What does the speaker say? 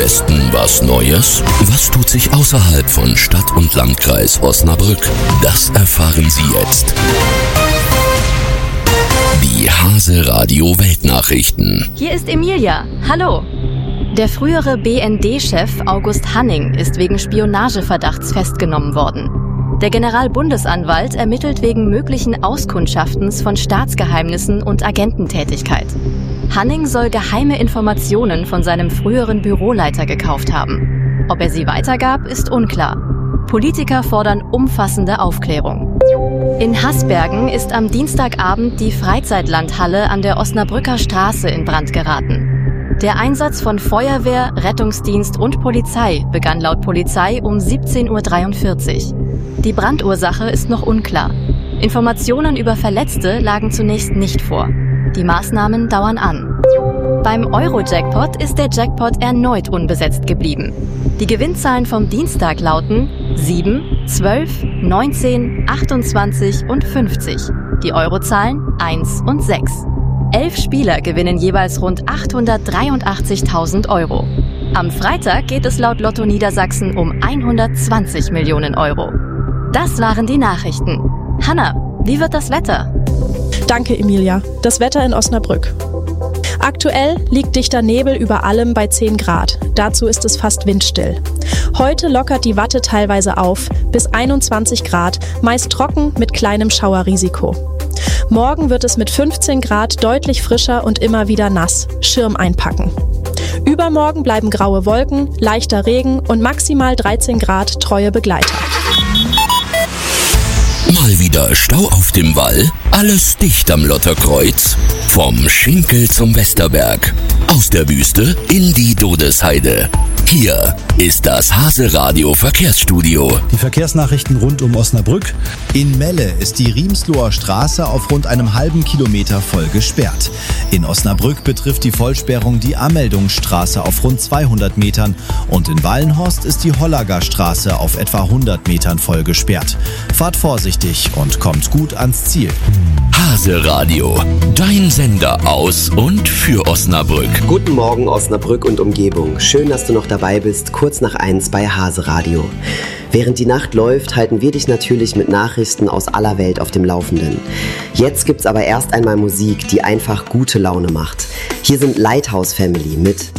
Westen was Neues? Was tut sich außerhalb von Stadt und Landkreis Osnabrück? Das erfahren Sie jetzt. Die Hase Radio Weltnachrichten. Hier ist Emilia. Hallo. Der frühere BND-Chef August Hanning ist wegen Spionageverdachts festgenommen worden. Der Generalbundesanwalt ermittelt wegen möglichen Auskundschaftens von Staatsgeheimnissen und Agententätigkeit. Hanning soll geheime Informationen von seinem früheren Büroleiter gekauft haben. Ob er sie weitergab, ist unklar. Politiker fordern umfassende Aufklärung. In Hasbergen ist am Dienstagabend die Freizeitlandhalle an der Osnabrücker Straße in Brand geraten. Der Einsatz von Feuerwehr, Rettungsdienst und Polizei begann laut Polizei um 17:43 Uhr. Die Brandursache ist noch unklar. Informationen über Verletzte lagen zunächst nicht vor. Die Maßnahmen dauern an. Beim Euro-Jackpot ist der Jackpot erneut unbesetzt geblieben. Die Gewinnzahlen vom Dienstag lauten 7, 12, 19, 28 und 50. Die Eurozahlen 1 und 6. 11 Spieler gewinnen jeweils rund 883.000 Euro. Am Freitag geht es laut Lotto Niedersachsen um 120 Millionen Euro. Das waren die Nachrichten. Hanna, wie wird das Wetter? Danke, Emilia. Das Wetter in Osnabrück. Aktuell liegt dichter Nebel über allem bei 10 Grad. Dazu ist es fast windstill. Heute lockert die Watte teilweise auf, bis 21 Grad, meist trocken mit kleinem Schauerrisiko. Morgen wird es mit 15 Grad deutlich frischer und immer wieder nass. Schirm einpacken. Übermorgen bleiben graue Wolken, leichter Regen und maximal 13 Grad treue Begleiter. Mal wieder Stau auf dem Wall? Alles dicht am Lotterkreuz? Vom Schinkel zum Westerberg. Aus der Wüste in die Dodesheide. Hier ist das Hase Radio Verkehrsstudio. Die Verkehrsnachrichten rund um Osnabrück. In Melle ist die Riemsloher Straße auf rund einem halben Kilometer voll gesperrt. In Osnabrück betrifft die Vollsperrung die Anmeldungsstraße auf rund 200 Metern und in Wallenhorst ist die Hollager Straße auf etwa 100 Metern voll gesperrt. Fahrt vorsichtig und kommt gut ans Ziel. Hase Radio, dein Sender aus und für Osnabrück. Guten Morgen Osnabrück und Umgebung. Schön, dass du noch dabei bist, kurz nach 1 bei Hase Radio. Während die Nacht läuft, halten wir dich natürlich mit Nachrichten aus aller Welt auf dem Laufenden. Jetzt gibt's aber erst einmal Musik, die einfach gute Laune macht. Hier sind Lighthouse Family mit